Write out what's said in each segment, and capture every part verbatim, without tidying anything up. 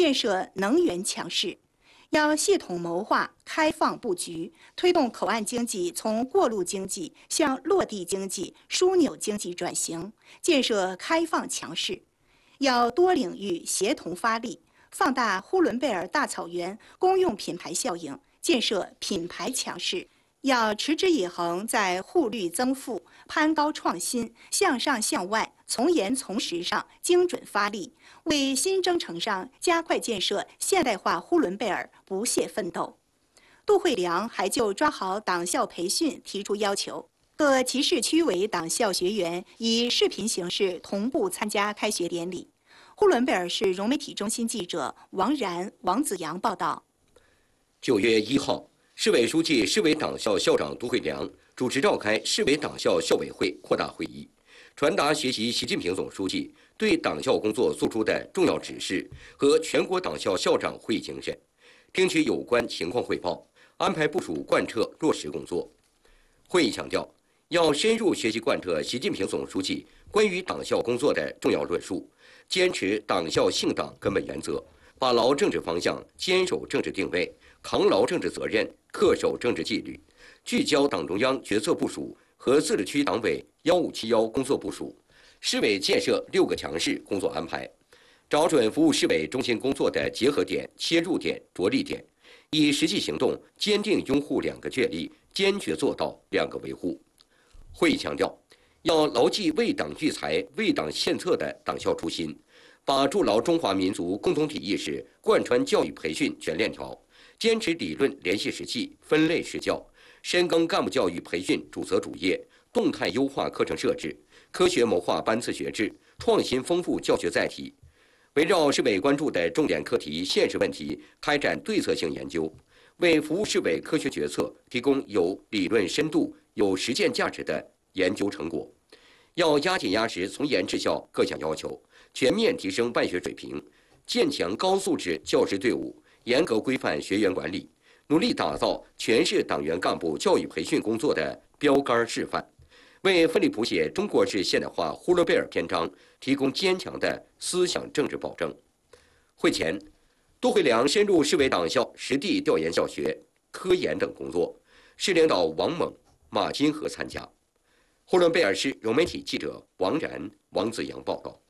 建设能源强势。要系统谋划、开放布局，推动口岸经济从过路经济向落地经济、枢纽经济转型，建设开放强势。要多领域协同发力，放大呼伦贝尔大草原公用品牌效应，建设品牌强势。要持之以恒在互绿增富、攀高创新、向上向外、从严从实上精准发力，为新征程上加快建设现代化呼伦贝尔不懈奋斗。杜慧良还就抓好党校培训提出要求，各其市区委党校学员以视频形式同步参加开学典礼。呼伦贝尔市融媒体中心记者王然、王子阳报道。 九月一号。市委书记、市委党校校长杜慧良主持召开市委党校校委会扩大会议，传达学习习近平总书记对党校工作作出的重要指示和全国党校校长会议精神，听取有关情况汇报，安排部署贯彻落实工作。会议强调，要深入学习贯彻习近平总书记关于党校工作的重要论述，坚持党校姓党根本原则，把牢政治方向，坚守政治定位，扛牢政治责任，恪守政治纪律，聚焦党中央决策部署和自治区党委幺五七幺工作部署，市委建设六个强势工作安排，找准服务市委中心工作的结合点、切入点、着力点，以实际行动坚定拥护两个确立，坚决做到两个维护。会议强调，要牢记为党聚财、为党献策的党校初心，把筑牢中华民族共同体意识贯穿教育培训全链条，坚持理论联系实际、分类施教，深耕干部教育培训主责主业，动态优化课程设置，科学谋划班次学制，创新丰富教学载体，围绕市委关注的重点课题、现实问题开展对策性研究，为服务市委科学决策提供有理论深度、有实践价值的研究成果。要压紧压实从严治校各项要求，全面提升办学水平，建强高素质教师队伍，严格规范学员管理，努力打造全市党员干部教育培训工作的标杆示范，为奋力谱写中国式现代化呼伦贝尔篇章提供坚强的思想政治保证。会前，杜慧良深入市委党校实地调研教学、科研等工作，市领导王猛、马金和参加。呼伦贝尔市融媒体记者王然、王子阳报道。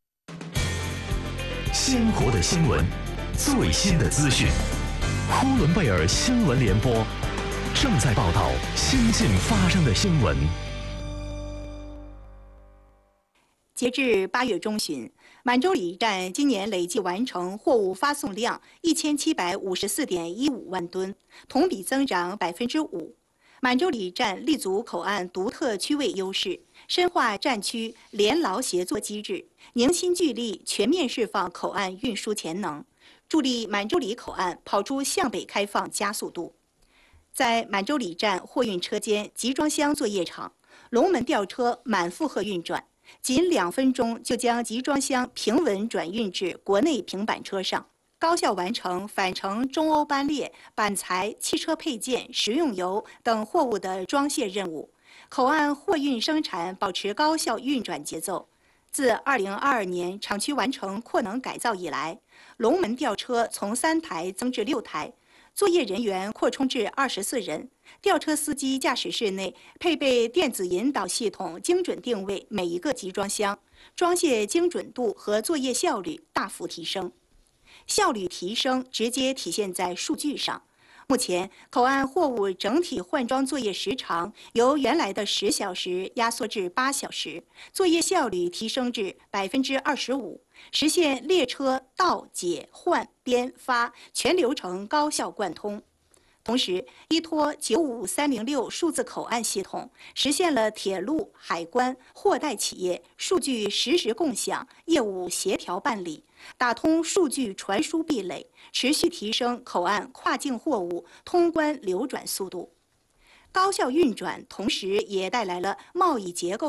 鲜活的新闻，最新的资讯，呼伦贝尔新闻联播正在报道新近发生的新闻。 截至八月中旬，满洲里站今年累计完成货物发送量一千七百五十四点一五万吨，同比增长百分之五。满洲里站立足口岸独特区位优势，深化站区联劳协作机制，凝心聚力全面释放口岸运输潜能，助力满洲里口岸跑出向北开放加速度。在满洲里站货运车间集装箱作业场，龙门吊车满负荷运转，仅两分钟就将集装箱平稳转运至国内平板车上，高效完成返程中欧班列、板材、汽车配件、食用油等货物的装卸任务。口岸货运生产保持高效运转节奏。自二零二二年厂区完成扩能改造以来，龙门吊车从三台增至六台，作业人员扩充至二十四人。吊车司机驾驶室内配备电子引导系统，精准定位每一个集装箱，装卸精准度和作业效率大幅提升。效率提升直接体现在数据上。目前，口岸货物整体换装作业时长由原来的十小时压缩至八小时，作业效率提升至百分之二十五，实现列车到、解、换、编、发全流程高效贯通。同时，依托九五三零六数字口岸系统，实现了铁路、海关、货代企业数据实时共享、业务协调办理，打通数据传输壁垒，持续提升口岸跨境货物通关流转速度。高效运转，同时也带来了贸易结构